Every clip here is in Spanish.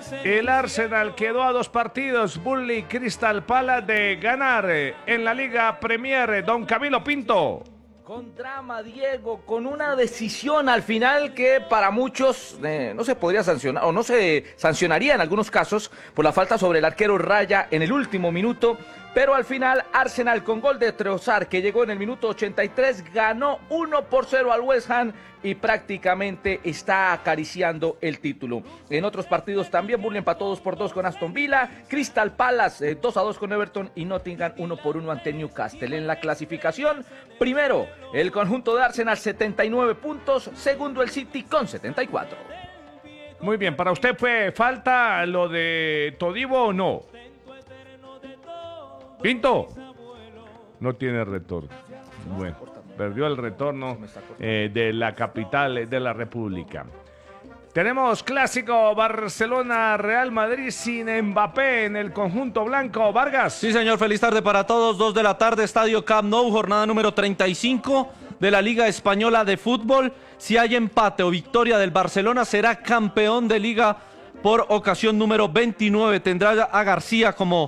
El Arsenal quedó a 2 partidos, Burnley Crystal Palace, de ganar en la Liga Premier. Don Camilo Pinto. Con drama, Diego, con una decisión al final que para muchos no se podría sancionar, o no se sancionaría en algunos casos por la falta sobre el arquero Raya en el último minuto, pero al final Arsenal con gol de Trossard, que llegó en el minuto 83, ganó 1-0 al West Ham y prácticamente está acariciando el título. En otros partidos también Burnley empató 2-2 con Aston Villa, Crystal Palace 2-2 con Everton y Nottingham 1-1 ante Newcastle. En la clasificación, primero el conjunto de Arsenal 79 puntos, segundo el City con 74. Muy bien, ¿para usted fue falta lo de Todibo o no? Pinto. No tiene retorno. Bueno, perdió el retorno de la capital de la República. Tenemos clásico Barcelona-Real Madrid sin Mbappé en el conjunto blanco. Vargas. Sí, señor, feliz tarde para todos. 2 de la tarde, Estadio Camp Nou, jornada número 35 de la Liga Española de Fútbol. Si hay empate o victoria del Barcelona, será campeón de Liga por ocasión número 29. Tendrá a García como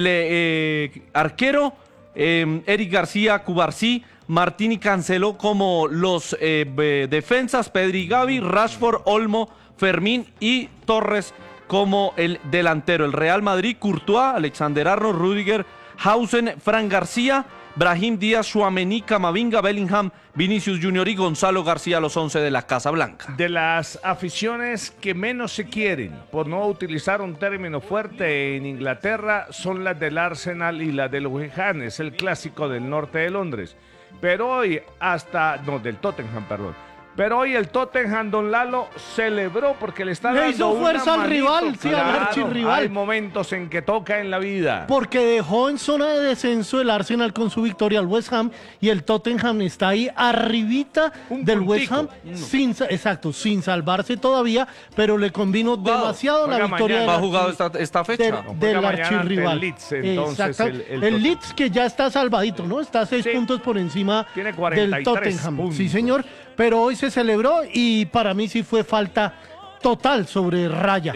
el arquero, Eric García, Cubarsí, Martín y Cancelo como los defensas, Pedri y Gavi, Rashford, Olmo, Fermín y Torres como el delantero. El Real Madrid, Courtois, Alexander Arnold, Rüdiger, Hausen, Fran García, Brahim Díaz, Tchouaméni, Camavinga, Bellingham, Vinicius Junior y Gonzalo García, los 11 de la Casa Blanca. De las aficiones que menos se quieren, por no utilizar un término fuerte en Inglaterra, son las del Arsenal y las del West Ham, es el clásico del norte de Londres. Pero hoy del Tottenham, perdón. Pero hoy el Tottenham, don Lalo, celebró porque le está dando hizo fuerza al rival, sí, al archirrival. Hay momentos en que toca en la vida. Porque dejó en zona de descenso el Arsenal con su victoria al West Ham y el Tottenham está ahí arribita del West Ham, sin salvarse todavía, pero le convino demasiado la victoria ¿Va jugado esta fecha? del archirrival. El Leeds, entonces, el Leeds, que ya está salvadito, ¿no? Está 6 puntos por encima del Tottenham. Puntos. Sí, señor. Pero hoy se celebró y para mí sí fue falta total sobre Raya.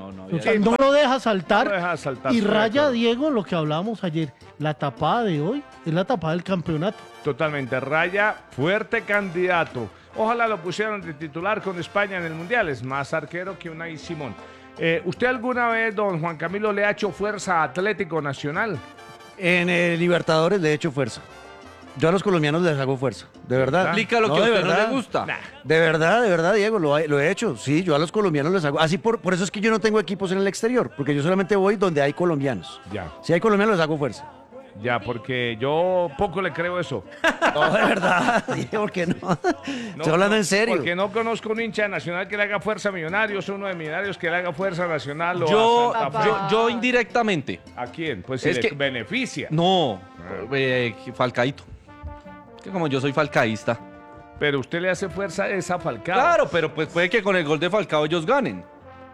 No lo deja saltar. Y Raya, Diego, lo que hablábamos ayer, la tapada de hoy es la tapada del campeonato. Totalmente. Raya, fuerte candidato. Ojalá lo pusieran de titular con España en el Mundial. Es más arquero que Unai Simón. ¿Usted alguna vez, don Juan Camilo, le ha hecho fuerza a Atlético Nacional? En el Libertadores le he hecho fuerza. Yo a los colombianos les hago fuerza, de verdad. Explica lo que a usted no le gusta. De verdad, Diego, lo he hecho. Sí, yo a los colombianos les hago. Así por eso es que yo no tengo equipos en el exterior, porque yo solamente voy donde hay colombianos. Ya. Si hay colombianos les hago fuerza. Ya, porque yo poco le creo eso. No, de verdad, ¿por qué no? Estoy hablando en serio. Porque no conozco un hincha nacional que le haga fuerza a Millonarios, uno de Millonarios que le haga fuerza Nacional o a Santa Fe. Yo indirectamente. ¿A quién? Pues es si que le beneficia. No, Falcaíto. Que como yo soy falcaísta. Pero usted le hace fuerza a esa Falcao. Claro, pero pues puede que con el gol de Falcao ellos ganen.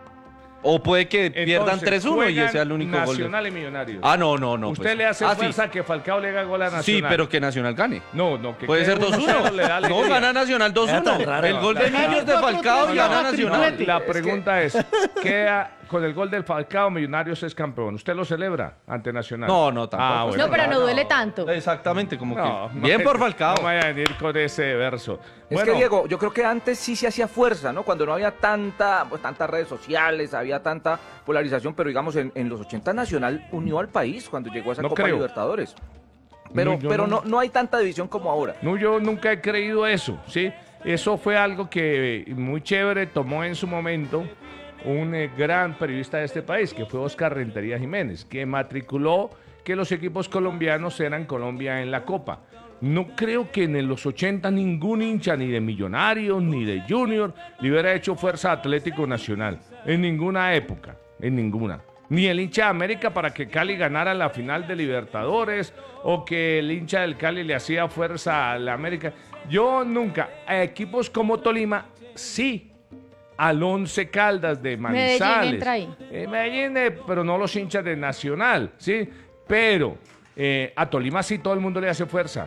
O puede que pierdan 3-1 y ese sea el único gol. Nacional y Millonarios. No. Usted pues. le hace fuerza a que Falcao le haga gol a Nacional. Sí, pero que Nacional gane. No, que puede ser 2-1. No, gana Nacional 2-1. El gol de Niños de Falcao y gana Nacional. La pregunta es, ¿queda con el gol del Falcao Millonarios es campeón? ¿Usted lo celebra ante Nacional? No, tampoco. No, pero no duele tanto. Exactamente, como que bien por Falcao. No vaya a venir con ese verso. Es que, Diego, yo creo que antes sí se hacía fuerza, ¿no? Cuando no había tantas redes sociales, había tanta polarización, pero digamos en los 80 Nacional unió al país cuando llegó a esa Copa Libertadores. Pero no hay tanta división como ahora. No, yo nunca he creído eso, ¿sí? Eso fue algo que muy chévere tomó en su momento un gran periodista de este país, que fue Oscar Rentería Jiménez, que matriculó que los equipos colombianos eran Colombia en la Copa. No creo que en los 80 ningún hincha, ni de Millonarios, ni de Junior, le hubiera hecho fuerza a Atlético Nacional. En ninguna época, en ninguna. Ni el hincha de América para que Cali ganara la final de Libertadores, o que el hincha del Cali le hacía fuerza a la América. Yo nunca. A equipos como Tolima, sí. Al Once Caldas de Manizales. Medellín entra ahí. Medellín, pero no los hinchas de Nacional, ¿sí? Pero a Tolima sí todo el mundo le hace fuerza.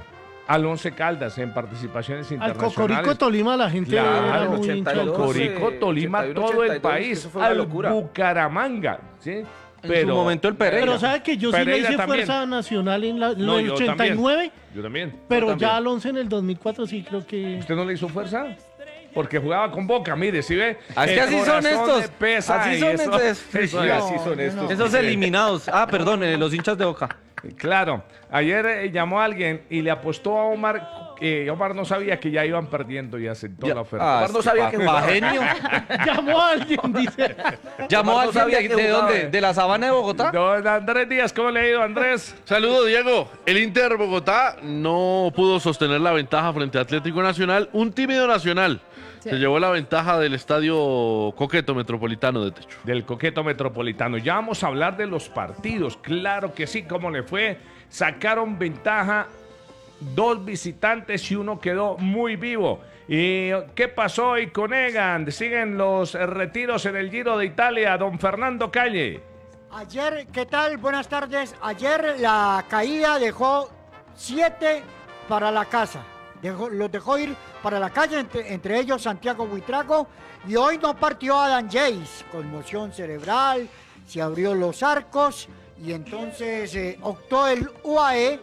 al Once Caldas en participaciones Al internacionales. Cocorico Tolima la gente era Claro, muy hincha del 82, Cocorico, Tolima, 81, todo el 82, país, eso fue una al locura. Bucaramanga, ¿sí? En su momento el Pereira. Pero ¿sabe que yo sí le Pereira hice también. fuerza nacional en No, el yo 89? Yo también. Pero Yo también. ya al 11 en el 2004 sí creo que... ¿Usted no le hizo fuerza? Porque jugaba con Boca, mire, ¿sí ve? Ah, es que El así son corazón estos. le pesa Así y son eso- estos. Así son estos. Esos eliminados. Ah, perdón, los hinchas de Boca. Claro, ayer llamó a alguien y le apostó a Omar. Omar no sabía que ya iban perdiendo y aceptó la oferta. Omar no sabía que jugaba. genio. Llamó a alguien, dice. Llamó Omar a no sabía alguien que de jugaba, dónde, de la sabana de Bogotá. Don Andrés Díaz, ¿cómo le ha ido, Andrés? Saludos, Diego. El Inter Bogotá no pudo sostener la ventaja frente a Atlético Nacional. Un tímido Nacional se llevó la ventaja del estadio Coqueto Metropolitano de Techo. Del Coqueto Metropolitano. Ya vamos a hablar de los partidos. Claro que sí, ¿cómo le fue? Sacaron ventaja 2 visitantes y uno quedó muy vivo. ¿Y qué pasó hoy con Egan? Siguen los retiros en el Giro de Italia. Don Fernando Calle. Ayer, ¿qué tal? Buenas tardes. Ayer la caída dejó 7 para la casa. Los dejó ir para la calle, entre ellos Santiago Buitrago. Y hoy no partió Adam Yates, conmoción cerebral, se abrió los arcos y entonces optó el UAE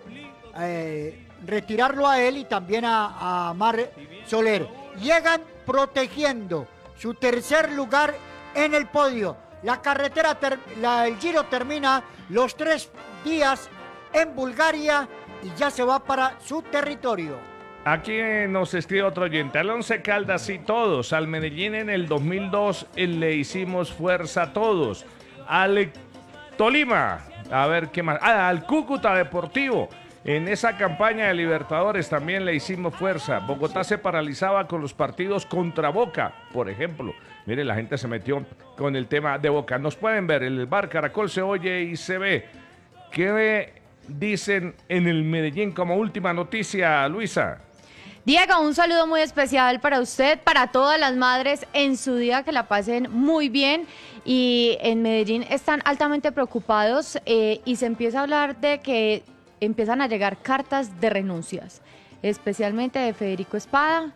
retirarlo a él y también a Mar Soler. Llegan protegiendo su tercer lugar en el podio. La carretera, el Giro termina los 3 días en Bulgaria y ya se va para su territorio. Aquí nos escribe otro oyente. Al Once Caldas y todos. Al Medellín en el 2002 le hicimos fuerza a todos. Al Tolima. A ver qué más. Al Cúcuta Deportivo. En esa campaña de Libertadores también le hicimos fuerza. Bogotá se paralizaba con los partidos contra Boca, por ejemplo. Mire, la gente se metió con el tema de Boca. Nos pueden ver, el bar Caracol se oye y se ve. ¿Qué dicen en el Medellín como última noticia, Luisa? Diego, un saludo muy especial para usted, para todas las madres en su día, que la pasen muy bien. Y en Medellín están altamente preocupados y se empieza a hablar de que empiezan a llegar cartas de renuncias, especialmente de Federico Espada,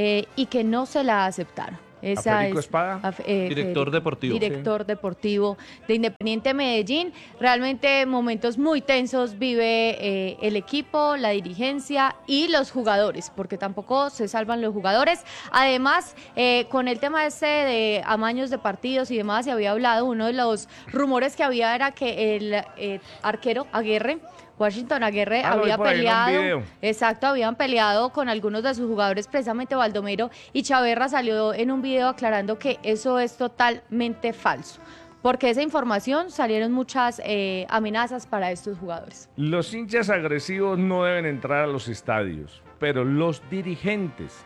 y que no se la aceptaron. Esa Federico Espada, director deportivo. Director deportivo de Independiente Medellín. Realmente momentos muy tensos vive el equipo, la dirigencia y los jugadores, porque tampoco se salvan los jugadores. Además, con el tema de amaños de partidos y demás, se había hablado, uno de los rumores que había era que el arquero Aguirre, Washington Aguirre, había peleado, exacto, habían peleado con algunos de sus jugadores, precisamente Baldomero y Chaverra. Salió en un video aclarando que eso es totalmente falso, porque esa información salieron muchas amenazas para estos jugadores. Los hinchas agresivos no deben entrar a los estadios, pero los dirigentes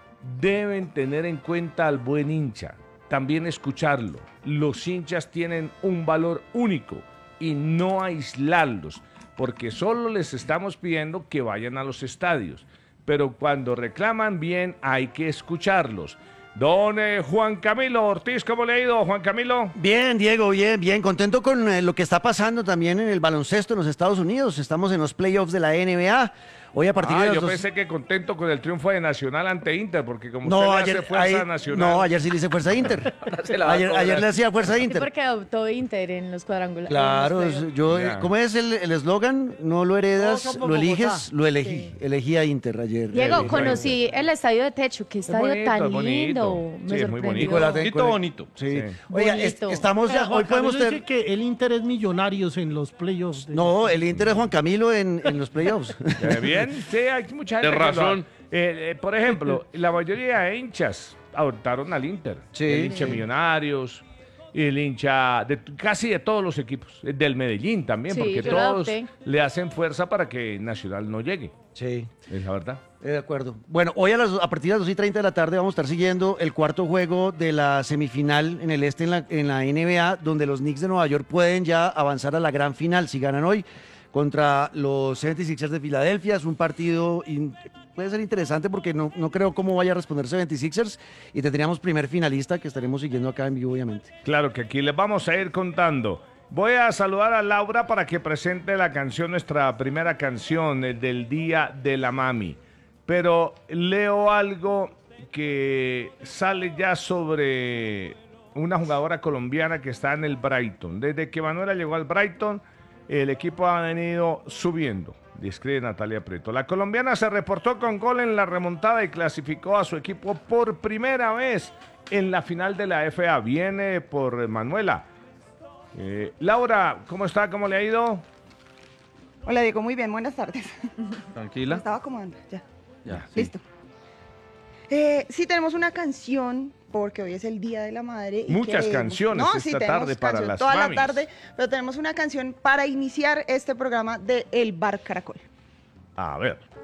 deben tener en cuenta al buen hincha, también escucharlo. Los hinchas tienen un valor único y no aislarlos, porque solo les estamos pidiendo que vayan a los estadios, pero cuando reclaman bien hay que escucharlos. Don Juan Camilo Ortiz, ¿cómo le ha ido, Juan Camilo? Bien, Diego, bien, bien. Contento con lo que está pasando también en el baloncesto en los Estados Unidos. Estamos en los playoffs de la NBA. Hoy a partir de las yo 2... pensé que contento con el triunfo de Nacional ante Inter, porque como No, usted le ayer, hace fuerza a Nacional. no, ayer sí le hice fuerza a Inter. Se la va a ayer cobrar. le hacía fuerza a Sí, Inter. porque adoptó Inter en los cuadrangulares. Claro, yo, Ya. ¿cómo es el eslogan? No lo heredas, Todos somos lo eliges, Bogotá. lo elegí. Elegí a Inter ayer. Diego, Sí, conocí el estadio de Techo, qué estadio bonito, tan es bonito. lindo. Sí, Me es muy sorprendió. bonito. Bonito, bonito. Sí. Sí. Oiga, Bonito. estamos Oiga, ya, Juan hoy podemos Camilo tener... dice que el Inter es Millonarios en los playoffs. No, el Inter es Juan Camilo en los playoffs. Bien, sí, hay mucha gente. De que lo razón. por ejemplo, la mayoría de hinchas adoptaron al Inter. Sí. El hincha Millonarios, el hincha de casi de todos los equipos, del Medellín también, Sí, porque yo lo todos adopté. le hacen fuerza para que Nacional no llegue. Sí. Es la verdad. De acuerdo. Bueno, hoy a partir de las 2:30 de la tarde vamos a estar siguiendo el cuarto juego de la semifinal en el este en la NBA, donde los Knicks de Nueva York pueden ya avanzar a la gran final si ganan hoy contra los 76ers de Filadelfia. Es un partido, puede ser interesante porque no creo cómo vaya a responder 76ers y tendríamos primer finalista que estaremos siguiendo acá en vivo, obviamente. Claro que aquí les vamos a ir contando. Voy a saludar a Laura para que presente la canción, nuestra primera canción del Día de la Mami. Pero leo algo que sale ya sobre una jugadora colombiana que está en el Brighton. Desde que Manuela llegó al Brighton, el equipo ha venido subiendo, describe Natalia Prieto. La colombiana se reportó con gol en la remontada y clasificó a su equipo por primera vez en la final de la FA. Viene por Manuela. Laura, ¿cómo está? ¿Cómo le ha ido? Hola Diego, muy bien, buenas tardes. Tranquila. Me estaba acomodando, ya. Sí. Listo. Sí, tenemos una canción porque hoy es el Día de la Madre. Y Muchas canciones esta tarde para las toda mamis. la tarde, pero tenemos una canción para iniciar este programa de El Bar Caracol. A ver.